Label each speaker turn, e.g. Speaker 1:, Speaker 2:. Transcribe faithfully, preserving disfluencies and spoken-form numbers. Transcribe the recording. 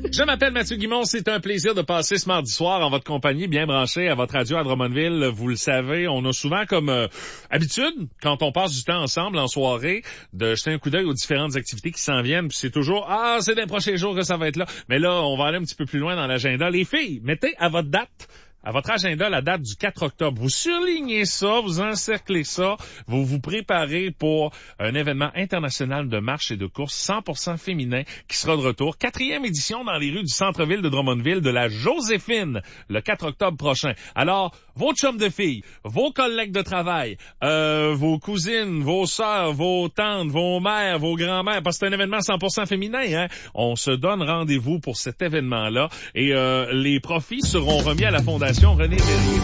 Speaker 1: Je m'appelle Mathieu Guimond, c'est un plaisir de passer ce mardi soir en votre compagnie, bien branché à votre radio à Drummondville. Vous le savez, on a souvent comme euh, habitude, quand on passe du temps ensemble en soirée, de jeter un coup d'œil aux différentes activités qui s'en viennent. Puis c'est toujours, ah, c'est dans les prochains jours que ça va être là. Mais là, on va aller un petit peu plus loin dans l'agenda. Les filles, mettez à votre date, à votre agenda, la date du quatre octobre. Vous surlignez ça, vous encerclez ça, vous vous préparez pour un événement international de marche et de course cent pour cent féminin qui sera de retour. Quatrième édition dans les rues du centre-ville de Drummondville de la Joséphine le quatre octobre prochain. Alors, vos chums de filles, vos collègues de travail, euh, vos cousines, vos sœurs, vos tantes, vos mères, vos grands-mères, parce que c'est un événement cent pour cent féminin, hein. On se donne rendez-vous pour cet événement-là et euh, les profits seront remis à la Fondation René Verrier.